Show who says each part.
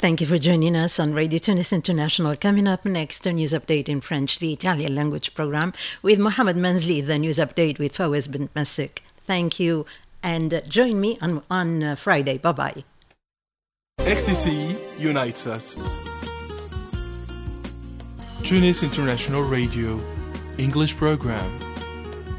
Speaker 1: Thank you for joining us on Radio Tunis International. Coming up next, a news update in French, the Italian language program with Mohamed Manzli, the news update with Fawaz Bint Masik. Thank you, and join me on Friday. Bye-bye.
Speaker 2: RTCI unites us. Tunis International Radio, English program.